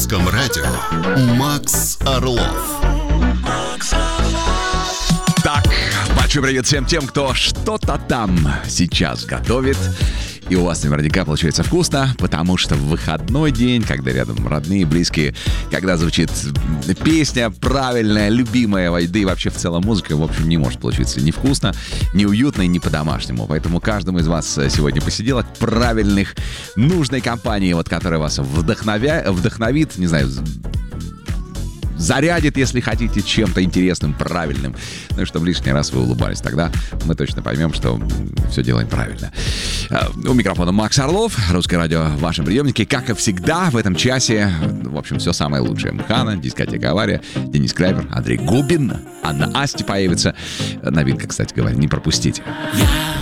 Русском радио Макс Орлов. Так, большой привет всем тем, кто что-то там сейчас готовит. И у вас наверняка получается вкусно, потому что в выходной день, когда рядом родные, близкие, когда звучит песня правильная, любимая, да и вообще в целом музыка, в общем, не может получиться ни вкусно, ни уютно и ни по-домашнему. Поэтому каждому из вас сегодня посиделок правильных, нужной компании, вот, которая вас вдохновит, не знаю, зарядит, если хотите, чем-то интересным, правильным. Ну и чтобы лишний раз вы улыбались. Тогда мы точно поймем, что все делаем правильно. У микрофона Макс Орлов, Русское радио в вашем приемнике. Как и всегда, в этом часе, в общем, все самое лучшее. МХАНА, дискотека «Авария», Денис Клявер, Андрей Губин, Анна Асти появится. Новинка, кстати говоря, не пропустите.